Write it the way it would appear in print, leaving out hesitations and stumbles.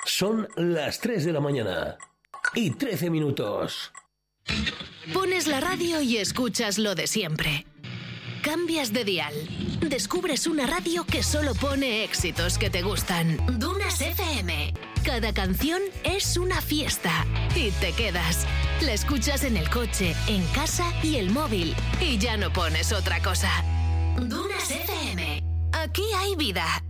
Son las 3 de la mañana y 13 minutos. Pones la radio y escuchas lo de siempre. Cambias de dial. Descubres una radio que solo pone éxitos que te gustan. Dunas FM. Cada canción es una fiesta. Y te quedas. La escuchas en el coche, en casa y el móvil. Y ya no pones otra cosa. Dunas FM. Aquí hay vida.